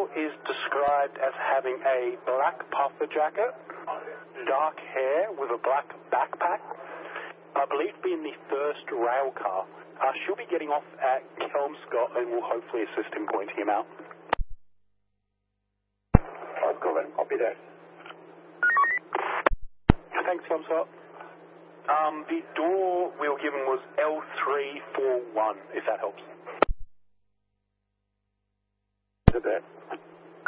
individual is described as having a black puffer jacket, dark hair with a black backpack, I believe being the first rail car. She'll be getting off at Kelmscott and will hopefully assist in pointing him out. Alright, cool then. I'll be there. Thanks, Kelmscott. The door we were given was L341, if that helps. Is it there?